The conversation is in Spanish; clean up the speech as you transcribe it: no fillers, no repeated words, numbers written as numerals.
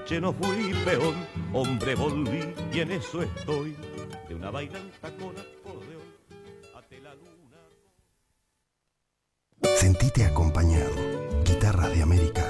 noche no fui peón, hombre volví y en eso estoy, de una bailanta con acordeón, ante la luna. Sentite acompañado. Guitarras de América